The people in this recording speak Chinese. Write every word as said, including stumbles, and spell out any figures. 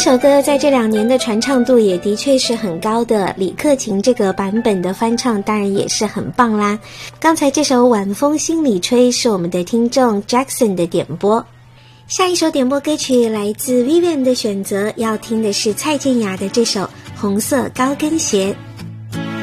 首歌在这两年的传唱度也的确是很高的，李克勤这个版本的翻唱当然也是很棒啦。刚才这首晚风心里吹是我们的听众 Jackson 的点播。下一首点播歌曲来自 Vivian 的选择，要听的是蔡健雅的这首红色高跟鞋。